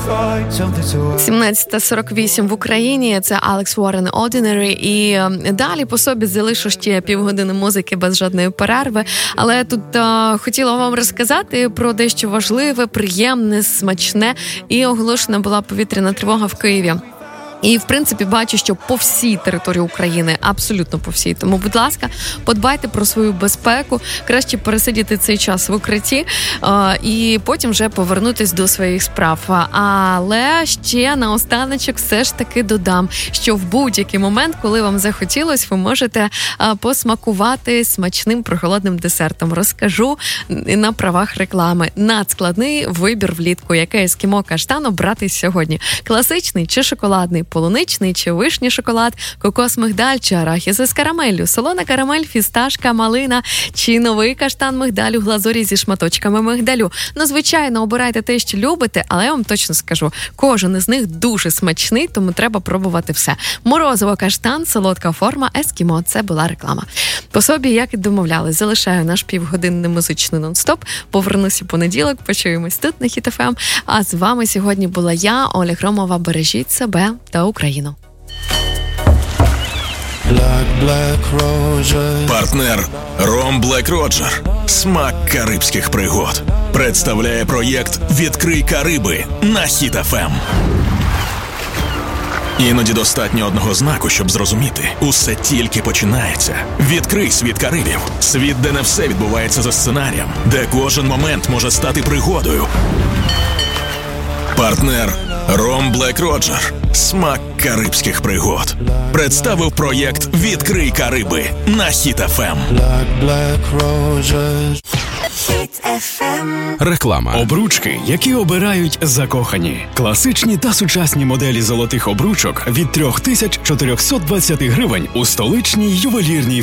17:48 в Україні. Це Алекс Уоррен Ordinary. І далі по собі залишу ще півгодини музики без жодної перерви. Але тут хотіла вам розказати про дещо важливе, приємне, смачне. І оголошена була повітряна тривога в Києві. І, в принципі, бачу, що по всій території України, абсолютно по всій. Тому, будь ласка, подбайте про свою безпеку, краще пересидіти цей час в укритті і потім вже повернутись до своїх справ. Але ще наостаночок все ж таки додам, що в будь-який момент, коли вам захотілось, ви можете посмакувати смачним прохолодним десертом. Розкажу на правах реклами. Надскладний вибір влітку, який ескімо каштан обрати сьогодні. Класичний чи шоколадний? Полуничний чи вишній шоколад, кокос мигдаль чи арахіс із карамеллю, солона карамель, фісташка, малина чи новий каштан мигдаль у глазурі зі шматочками мигдалю. Ну, звичайно, обирайте те, що любите, але я вам точно скажу, кожен із них дуже смачний, тому треба пробувати все. Морозиво каштан, солодка форма, ескімо. Це була реклама. По собі, як і домовлялись, залишаю наш півгодинний музичний нон-стоп. Повернусь у понеділок, почуємось тут на Hit FM. А з вами сьогодні була я, Оля Громова. Бережіть себе та Україну. Партнер Ром Блек Роджер. Смак карибських пригод. Представляє проєкт «Відкрий Кариби» на Hit FM. Іноді достатньо одного знаку, щоб зрозуміти. Усе тільки починається. Відкрий світ Карибів. Світ, де не все відбувається за сценарієм. Де кожен момент може стати пригодою. Партнер Ром Блек Роджер. Смак карибських пригод. Представив проєкт «Відкрий Кариби» на Hit FM. Реклама. Обручки, які обирають закохані. Класичні та сучасні моделі золотих обручок від 3420 гривень у столичній ювелірній